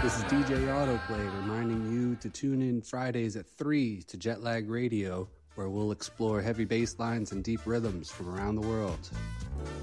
This is DJ Autoplay reminding you to tune in Fridays at 3 to Jetlag Radio, where we'll explore heavy bass lines and deep rhythms from around the world.